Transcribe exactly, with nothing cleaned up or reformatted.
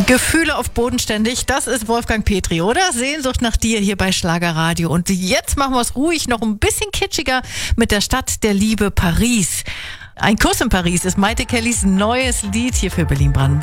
Gefühle auf bodenständig, das ist Wolfgang Petri, oder? Sehnsucht nach dir hier bei Schlagerradio. Und jetzt machen wir es ruhig noch ein bisschen kitschiger mit der Stadt der Liebe Paris. Ein Kuss in Paris ist Maite Kellys neues Lied hier für Berlin-Brandenburg.